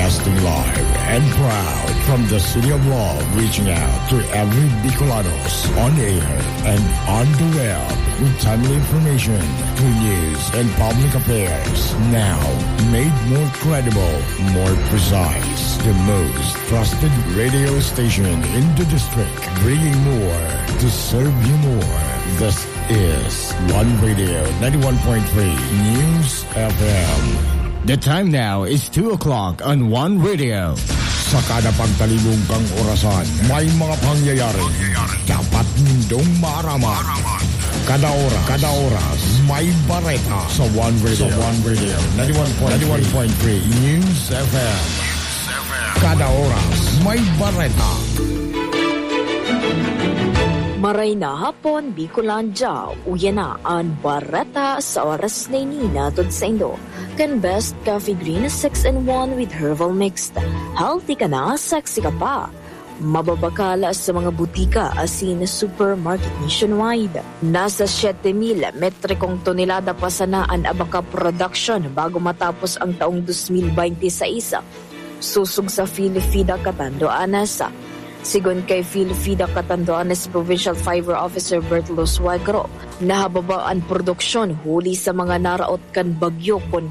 Broadcasting live and proud from the City of Love, reaching out to every Bicolanos on air and on the web with timely information, true news, and public affairs. Now, made more credible, more precise. The most trusted radio station in the district, bringing more to serve you more. This is One Radio 91.3 News FM. The time now is 2 o'clock on One Radio. Sa kada pagtalibong kang orasan, may mga pangyayari dapat nindong maaraman. Kada oras, may bareta sa One Radio. 91.3 News FM. Kada oras, may bareta. Maray na hapon, Bicolandia, uya na ang bareta sa oras na inina tod sa Indo. Kan best coffee green 6-in-1 with herbal mixed. Healthy ka na, sexy ka pa. Mababakala sa mga butika asin supermarket nationwide. Nasa 7,000 metrikong tonelada pa sanaan abaka production bago matapos ang taong 2026. Susug sa Philfida Catanduanes. Sigon kay Philfida Catanduanes Provincial Fiber Officer Bertolo Suagro, nahababa ang produksyon huli sa mga naraot kan bagyo kon